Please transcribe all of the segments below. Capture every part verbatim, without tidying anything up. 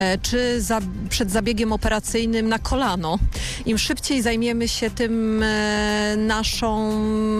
czy za, przed zabiegiem operacyjnym na kolano. Im szybciej zajmiemy się tym e, naszą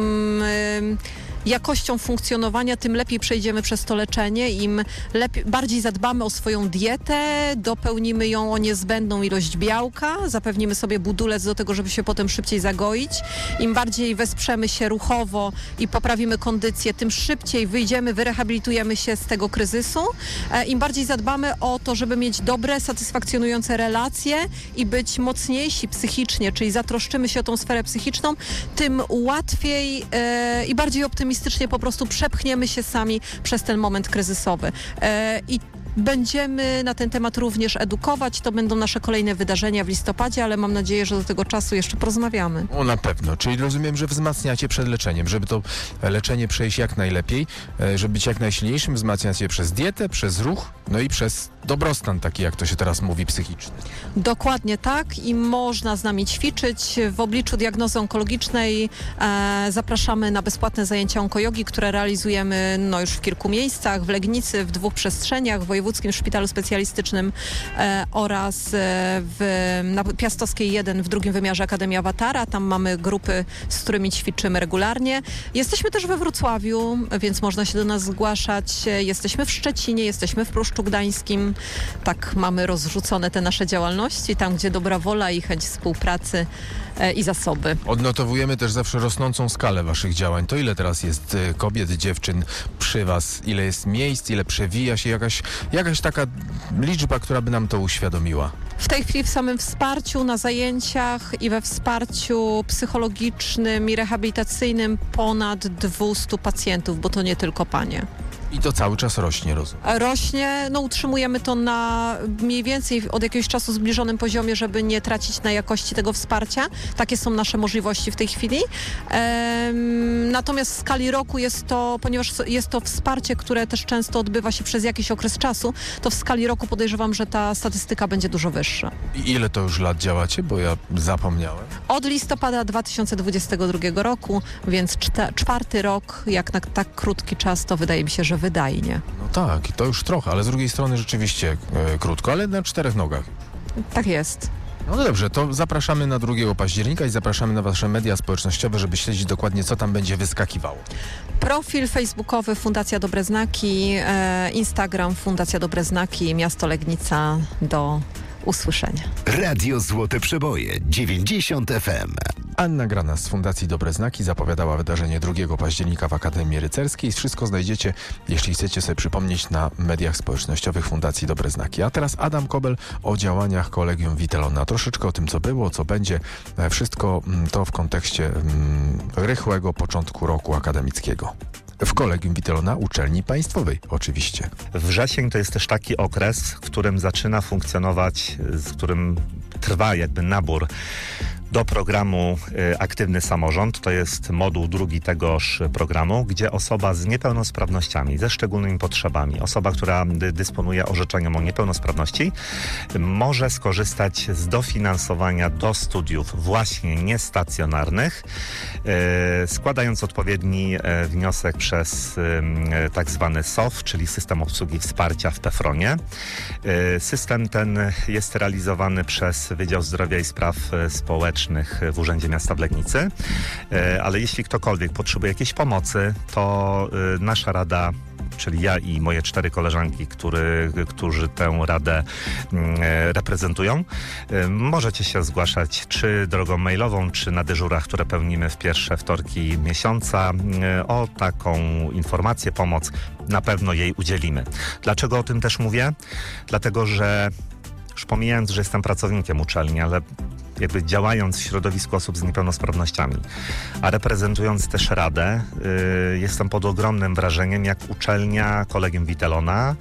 e, jakością funkcjonowania, tym lepiej przejdziemy przez to leczenie, im lepiej, bardziej zadbamy o swoją dietę, dopełnimy ją o niezbędną ilość białka, zapewnimy sobie budulec do tego, żeby się potem szybciej zagoić. Im bardziej wesprzemy się ruchowo i poprawimy kondycję, tym szybciej wyjdziemy, wyrehabilitujemy się z tego kryzysu. Im bardziej zadbamy o to, żeby mieć dobre, satysfakcjonujące relacje i być mocniejsi psychicznie, czyli zatroszczymy się o tą sferę psychiczną, tym łatwiej e, i bardziej optymistycznie po prostu przepchniemy się sami przez ten moment kryzysowy. E, I będziemy na ten temat również edukować. To będą nasze kolejne wydarzenia w listopadzie, ale mam nadzieję, że do tego czasu jeszcze porozmawiamy. O, na pewno. Czyli rozumiem, że wzmacniacie przed leczeniem, żeby to leczenie przejść jak najlepiej, żeby być jak najsilniejszym, wzmacniacie przez dietę, przez ruch, no i przez dobrostan taki, jak to się teraz mówi, psychiczny. Dokładnie tak i można z nami ćwiczyć. W obliczu diagnozy onkologicznej e, zapraszamy na bezpłatne zajęcia onkojogi, które realizujemy no, już w kilku miejscach, w Legnicy, w dwóch przestrzeniach, w Wojewódzkim Szpitalu Specjalistycznym e, oraz e, w, na Piastowskiej jeden w drugim wymiarze Akademii Awatara. Tam mamy grupy, z którymi ćwiczymy regularnie. Jesteśmy też we Wrocławiu, więc można się do nas zgłaszać. Jesteśmy w Szczecinie, jesteśmy w Pruszczu Gdańskim. Tak mamy rozrzucone te nasze działalności, tam gdzie dobra wola i chęć współpracy e, i zasoby. Odnotowujemy też zawsze rosnącą skalę waszych działań. To ile teraz jest y, kobiet, dziewczyn przy was? Ile jest miejsc? Ile przewija się? Jakaś, jakaś taka liczba, która by nam to uświadomiła? W tej chwili w samym wsparciu na zajęciach i we wsparciu psychologicznym i rehabilitacyjnym ponad dwieście pacjentów, bo to nie tylko panie. I to cały czas rośnie, rozumiem. Rośnie, no utrzymujemy to na mniej więcej od jakiegoś czasu zbliżonym poziomie, żeby nie tracić na jakości tego wsparcia. Takie są nasze możliwości w tej chwili. Ehm, natomiast w skali roku jest to, ponieważ jest to wsparcie, które też często odbywa się przez jakiś okres czasu, to w skali roku podejrzewam, że ta statystyka będzie dużo wyższa. I ile to już lat działacie? Bo ja zapomniałem. Od listopada dwa tysiące dwudziestego drugiego roku, więc czta, czwarty rok, jak na tak krótki czas, to wydaje mi się, że wydajnie. No tak, i to już trochę, ale z drugiej strony rzeczywiście e, krótko, ale na czterech nogach. Tak jest. No dobrze, to zapraszamy na drugiego października i zapraszamy na wasze media społecznościowe, żeby śledzić dokładnie, co tam będzie wyskakiwało. Profil facebookowy Fundacja Dobre Znaki, e, Instagram Fundacja Dobre Znaki, miasto Legnica. Do usłyszenia. Radio Złote Przeboje dziewięćdziesiąt F M. Anna Grana z Fundacji Dobre Znaki zapowiadała wydarzenie drugiego października w Akademii Rycerskiej. Wszystko znajdziecie, jeśli chcecie sobie przypomnieć, na mediach społecznościowych Fundacji Dobre Znaki. A teraz Adam Kobel o działaniach Kolegium Witelona. Troszeczkę o tym, co było, co będzie. Wszystko to w kontekście mm, rychłego początku roku akademickiego. W Kolegium Witelona, uczelni państwowej oczywiście. Wrzesień to jest też taki okres, w którym zaczyna funkcjonować, w którym trwa jakby nabór do programu y, Aktywny Samorząd. To jest moduł drugi tegoż programu, gdzie osoba z niepełnosprawnościami, ze szczególnymi potrzebami, osoba, która dy, dysponuje orzeczeniem o niepełnosprawności, może skorzystać z dofinansowania do studiów właśnie niestacjonarnych, y, składając odpowiedni y, wniosek przez y, tak zwany S O W, czyli System Obsługi Wsparcia w PEFRONie. Y, system ten jest realizowany przez Wydział Zdrowia i Spraw Społecznych w Urzędzie Miasta w Legnicy, ale jeśli ktokolwiek potrzebuje jakiejś pomocy, to nasza rada, czyli ja i moje cztery koleżanki, który, którzy tę radę reprezentują, możecie się zgłaszać czy drogą mailową, czy na dyżurach, które pełnimy w pierwsze wtorki miesiąca, o taką informację, pomoc. Na pewno jej udzielimy. Dlaczego o tym też mówię? Dlatego, że już pomijając, że jestem pracownikiem uczelni, ale jakby działając w środowisku osób z niepełnosprawnościami, a reprezentując też Radę, yy, jestem pod ogromnym wrażeniem, jak uczelnia Kolegium Witelona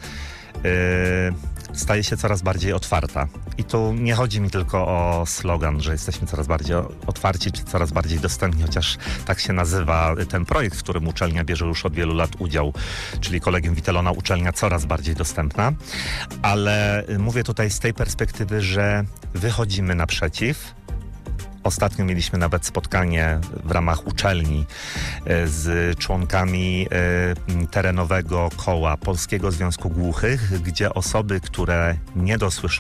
yy, staje się coraz bardziej otwarta. I tu nie chodzi mi tylko o slogan, że jesteśmy coraz bardziej otwarci, czy coraz bardziej dostępni, chociaż tak się nazywa ten projekt, w którym uczelnia bierze już od wielu lat udział, czyli Kolegium Witelona, uczelnia coraz bardziej dostępna. Ale mówię tutaj z tej perspektywy, że wychodzimy naprzeciw Ostatnio mieliśmy nawet spotkanie w ramach uczelni e, z członkami e, terenowego koła Polskiego Związku Głuchych, gdzie osoby, które nie dosłyszą